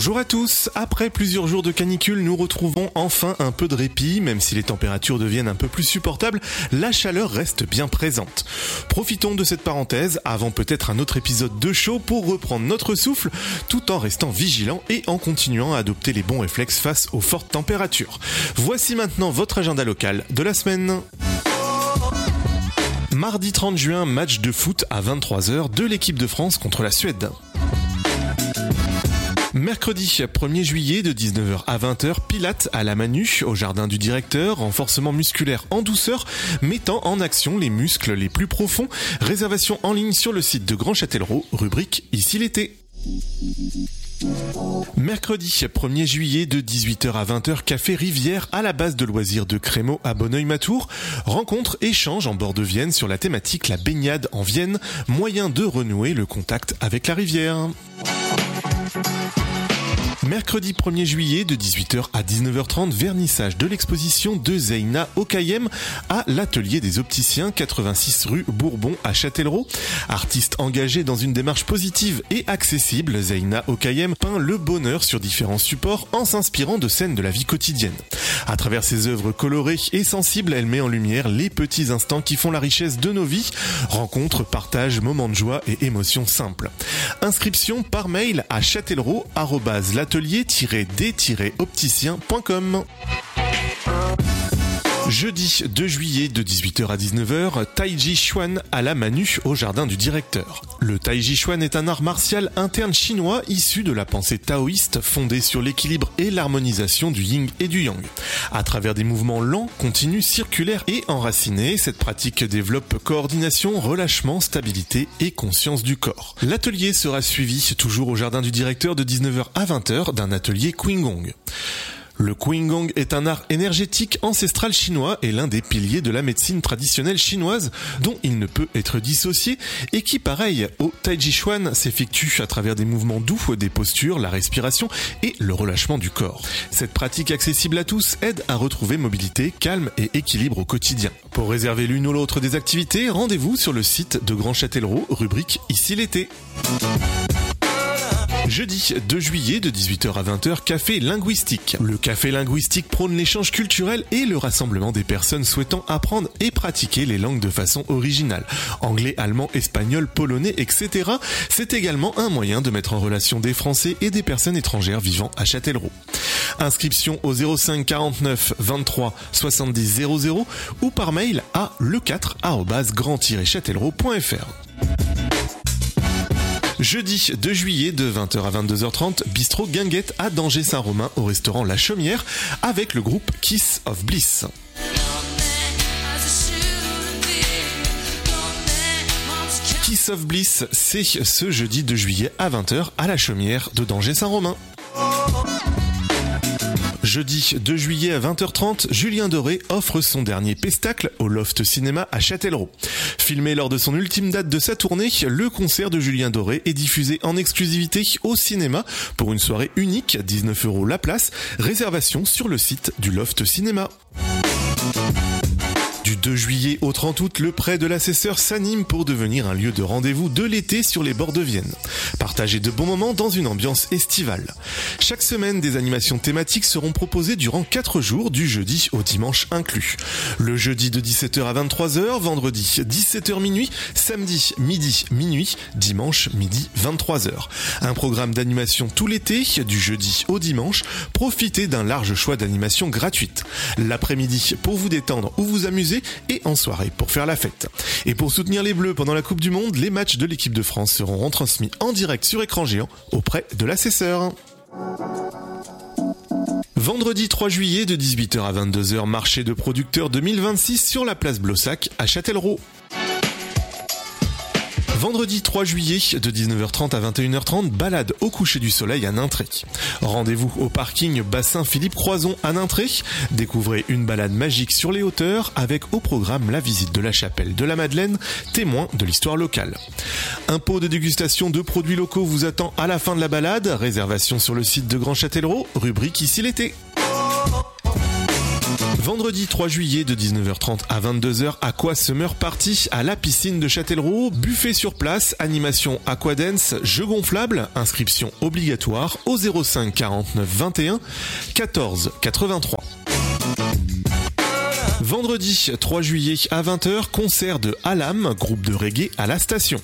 Bonjour à tous, après plusieurs jours de canicule, nous retrouvons enfin un peu de répit, même si les températures deviennent un peu plus supportables, la chaleur reste bien présente. Profitons de cette parenthèse avant peut-être un autre épisode de show pour reprendre notre souffle, tout en restant vigilants et en continuant à adopter les bons réflexes face aux fortes températures. Voici maintenant votre agenda local de la semaine. Mardi 30 juin, match de foot à 23h de l'équipe de France contre la Suède. Mercredi 1er juillet de 19h à 20h, Pilates à la Manu, au jardin du directeur, renforcement musculaire en douceur, mettant en action les muscles les plus profonds. Réservation en ligne sur le site de Grand Châtellerault, rubrique Ici l'été. Mercredi 1er juillet de 18h à 20h, Café Rivière à la base de loisirs de Crémaux à Bonneuil-Matour. Rencontre, échange en bord de Vienne sur la thématique La baignade en Vienne, moyen de renouer le contact avec la rivière. Mercredi 1er juillet de 18h à 19h30, vernissage de l'exposition de Zeyna Okayem à l'atelier des opticiens 86 rue Bourbon à Châtellerault. Artiste engagée dans une démarche positive et accessible, Zeyna Okayem peint le bonheur sur différents supports en s'inspirant de scènes de la vie quotidienne. À travers ses œuvres colorées et sensibles, elle met en lumière les petits instants qui font la richesse de nos vies. Rencontres, partages, moments de joie et émotions simples. Inscription par mail à châtellerault@l'atelier-d-opticien.com. Jeudi 2 juillet de 18h à 19h, Taiji Chuan à la Manu au jardin du directeur. Le Taiji Chuan est un art martial interne chinois issu de la pensée taoïste fondée sur l'équilibre et l'harmonisation du yin et du yang. À travers des mouvements lents, continus, circulaires et enracinés, cette pratique développe coordination, relâchement, stabilité et conscience du corps. L'atelier sera suivi toujours au jardin du directeur de 19h à 20h d'un atelier Qigong. Le Qigong est un art énergétique ancestral chinois et l'un des piliers de la médecine traditionnelle chinoise dont il ne peut être dissocié et qui, pareil au Taiji Chuan, s'effectue à travers des mouvements doux, des postures, la respiration et le relâchement du corps. Cette pratique accessible à tous aide à retrouver mobilité, calme et équilibre au quotidien. Pour réserver l'une ou l'autre des activités, rendez-vous sur le site de Grand Châtellerault, rubrique Ici l'été. Jeudi 2 juillet de 18h à 20h, Café Linguistique. Le Café Linguistique prône l'échange culturel et le rassemblement des personnes souhaitant apprendre et pratiquer les langues de façon originale. Anglais, allemand, espagnol, polonais, etc. C'est également un moyen de mettre en relation des Français et des personnes étrangères vivant à Châtellerault. Inscription au 05 49 23 70 00 ou par mail à le4@grand-châtellerault.fr. Jeudi 2 juillet de 20h à 22h30, bistrot Guinguette à Danger-Saint-Romain au restaurant La Chaumière avec le groupe Kiss of Bliss. Kiss of Bliss, c'est ce jeudi 2 juillet à 20h à La Chaumière de Danger-Saint-Romain. Jeudi 2 juillet à 20h30, Julien Doré offre son dernier pestacle au Loft Cinéma à Châtellerault. Filmé lors de son ultime date de sa tournée, le concert de Julien Doré est diffusé en exclusivité au cinéma pour une soirée unique, 19 € la place, réservation sur le site du Loft Cinéma. Du 2 juillet au 30 août, le pré de l'Assesseur s'anime pour devenir un lieu de rendez-vous de l'été sur les bords de Vienne. Partagez de bons moments dans une ambiance estivale. Chaque semaine, des animations thématiques seront proposées durant 4 jours, du jeudi au dimanche inclus. Le jeudi de 17h à 23h, vendredi 17h minuit, samedi midi minuit, dimanche midi 23h. Un programme d'animation tout l'été, du jeudi au dimanche. Profitez d'un large choix d'animations gratuites. L'après-midi pour vous détendre ou vous amuser et en soirée pour faire la fête. Et pour soutenir les Bleus pendant la Coupe du Monde, les matchs de l'équipe de France seront retransmis en direct sur écran géant auprès de l'Assesseur. Vendredi 3 juillet de 18h à 22h, marché de producteurs 2026 sur la place Blossac à Châtellerault. Vendredi 3 juillet de 19h30 à 21h30, balade au coucher du soleil à Nintré. Rendez-vous au parking Bassin Philippe Croison à Nintré. Découvrez une balade magique sur les hauteurs avec au programme la visite de la chapelle de la Madeleine, témoin de l'histoire locale. Un pot de dégustation de produits locaux vous attend à la fin de la balade. Réservation sur le site de Grand Châtellerault, rubrique Ici l'été. Vendredi 3 juillet de 19h30 à 22h, Aqua Summer Party à la piscine de Châtellerault, buffet sur place, animation aquadance, jeux gonflables, inscription obligatoire au 05 49 21 14 83. Vendredi 3 juillet à 20h, concert de Alam, groupe de reggae à la station.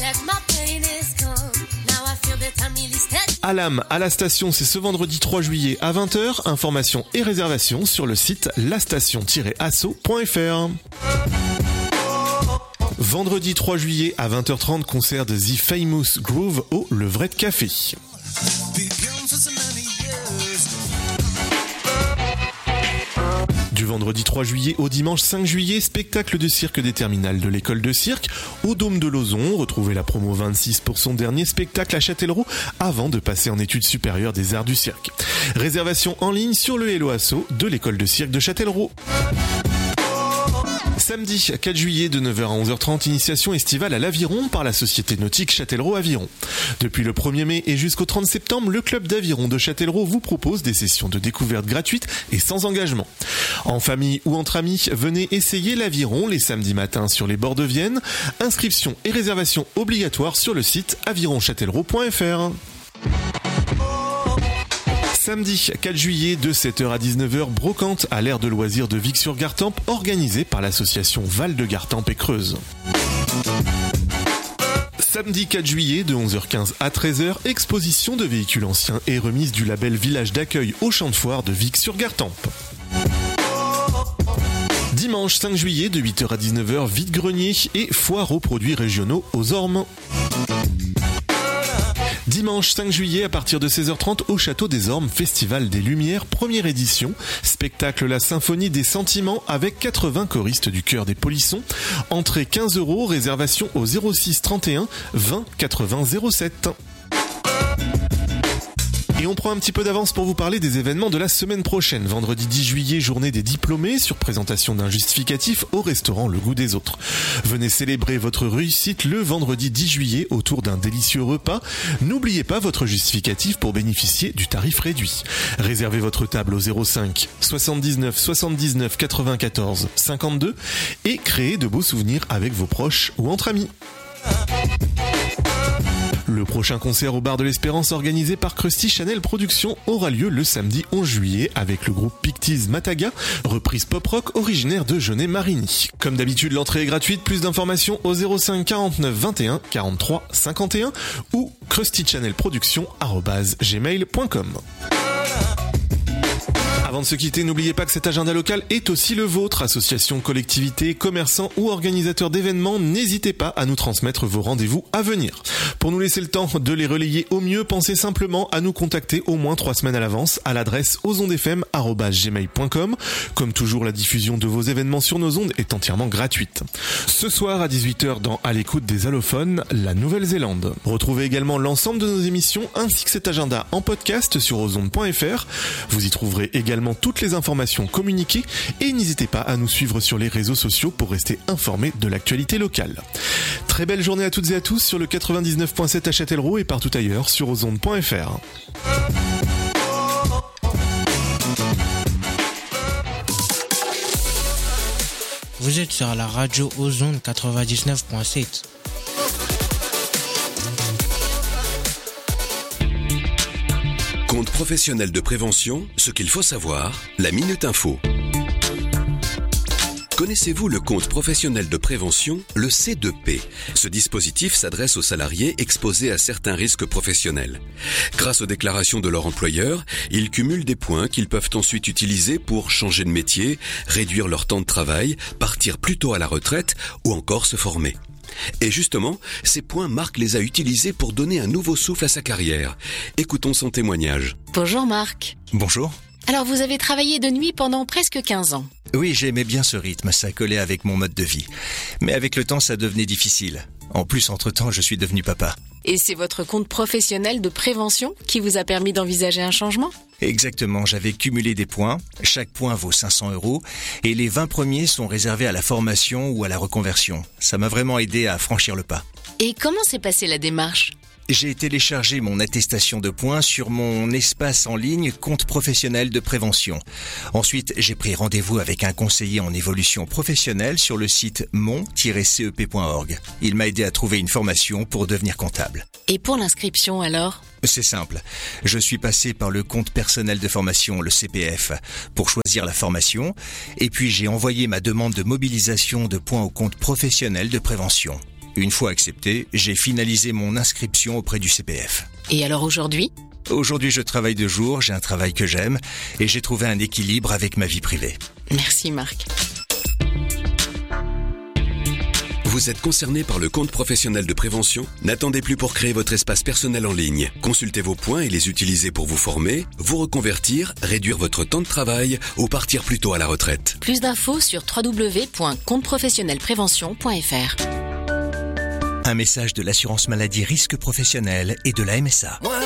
Alam à la station, c'est ce vendredi 3 juillet à 20h. Informations et réservations sur le site lastation-asso.fr. Vendredi 3 juillet à 20h30, concert de The Famous Groove au Le Vrai Café. Du vendredi 3 juillet au dimanche 5 juillet, spectacle de cirque des terminales de l'école de cirque au Dôme de Lauzon. Retrouvez la promo 26 pour son dernier spectacle à Châtellerault avant de passer en études supérieures des arts du cirque. Réservation en ligne sur le Hello Asso de l'école de cirque de Châtellerault. Samedi 4 juillet de 9h à 11h30, initiation estivale à l'Aviron par la Société Nautique Châtellerault Aviron. Depuis le 1er mai et jusqu'au 30 septembre, le club d'aviron de Châtellerault vous propose des sessions de découverte gratuites et sans engagement. En famille ou entre amis, venez essayer l'aviron les samedis matins sur les bords de Vienne. Inscription et réservation obligatoires sur le site avironchâtellerault.fr. Samedi 4 juillet de 7h à 19h, brocante à l'aire de loisirs de Vic-sur-Gartempe organisée par l'association Val de Gartempe et Creuse. Samedi 4 juillet de 11h15 à 13h, exposition de véhicules anciens et remise du label Village d'accueil au champ de foire de Vic-sur-Gartempe. Dimanche 5 juillet de 8h à 19h, vide-grenier et foire aux produits régionaux aux Ormes. Dimanche 5 juillet à partir de 16h30 au Château des Ormes, Festival des Lumières, première édition. Spectacle La Symphonie des Sentiments avec 80 choristes du Chœur des Polissons. Entrée 15 €, réservation au 06 31 20 80 07. Et on prend un petit peu d'avance pour vous parler des événements de la semaine prochaine. Vendredi 10 juillet, journée des diplômés sur présentation d'un justificatif au restaurant Le Goût des Autres. Venez célébrer votre réussite le vendredi 10 juillet autour d'un délicieux repas. N'oubliez pas votre justificatif pour bénéficier du tarif réduit. Réservez votre table au 05 79 79 94 52 et créez de beaux souvenirs avec vos proches ou entre amis. Le prochain concert au Bar de l'Espérance organisé par Krusty Chanel Productions aura lieu le samedi 11 juillet avec le groupe Pictiz Mataga, reprise pop-rock originaire de Genet-Marigny. Comme d'habitude, l'entrée est gratuite, plus d'informations au 05 49 21 43 51 ou krustychannelproduction@gmail.com. Avant de se quitter, n'oubliez pas que cet agenda local est aussi le vôtre. Associations, collectivités, commerçants ou organisateurs d'événements, n'hésitez pas à nous transmettre vos rendez-vous à venir. Pour nous laisser le temps de les relayer au mieux, pensez simplement à nous contacter au moins 3 semaines à l'avance à l'adresse osondefm@gmail.com. Comme toujours, la diffusion de vos événements sur nos ondes est entièrement gratuite. Ce soir à 18h dans À l'écoute des allophones, la Nouvelle-Zélande. Retrouvez également l'ensemble de nos émissions ainsi que cet agenda en podcast sur osonde.fr. Vous y trouverez également toutes les informations communiquées et n'hésitez pas à nous suivre sur les réseaux sociaux pour rester informés de l'actualité locale. Très belle journée à toutes et à tous sur le 99.7 à Châtellerault et partout ailleurs sur osonde.fr. Vous êtes sur la radio Ozone 99.7. Compte professionnel de prévention, ce qu'il faut savoir, la Minute Info. Connaissez-vous le compte professionnel de prévention, le C2P? Ce dispositif s'adresse aux salariés exposés à certains risques professionnels. Grâce aux déclarations de leur employeur, ils cumulent des points qu'ils peuvent ensuite utiliser pour changer de métier, réduire leur temps de travail, partir plus tôt à la retraite ou encore se former. Et justement, ces points, Marc les a utilisés pour donner un nouveau souffle à sa carrière. Écoutons son témoignage. Bonjour Marc. Bonjour. Alors vous avez travaillé de nuit pendant presque 15 ans. Oui, j'aimais bien ce rythme, ça collait avec mon mode de vie. Mais avec le temps, ça devenait difficile. En plus, entre-temps, je suis devenu papa. Et c'est votre compte professionnel de prévention qui vous a permis d'envisager un changement ? Exactement, j'avais cumulé des points. Chaque point vaut 500 € et les 20 premiers sont réservés à la formation ou à la reconversion. Ça m'a vraiment aidé à franchir le pas. Et comment s'est passée la démarche ? J'ai téléchargé mon attestation de points sur mon espace en ligne compte professionnel de prévention. Ensuite, j'ai pris rendez-vous avec un conseiller en évolution professionnelle sur le site mon-cep.org. Il m'a aidé à trouver une formation pour devenir comptable. Et pour l'inscription alors ? C'est simple. Je suis passé par le compte personnel de formation, le CPF, pour choisir la formation. Et puis j'ai envoyé ma demande de mobilisation de points au compte professionnel de prévention. Une fois accepté, j'ai finalisé mon inscription auprès du CPF. Et alors aujourd'hui ? Aujourd'hui, je travaille de jour, j'ai un travail que j'aime et j'ai trouvé un équilibre avec ma vie privée. Merci Marc. Vous êtes concerné par le compte professionnel de prévention ? N'attendez plus pour créer votre espace personnel en ligne. Consultez vos points et les utiliser pour vous former, vous reconvertir, réduire votre temps de travail ou partir plus tôt à la retraite. Plus d'infos sur www.compteprofessionnelprévention.fr. Un message de l'assurance maladie risque professionnel et de la MSA.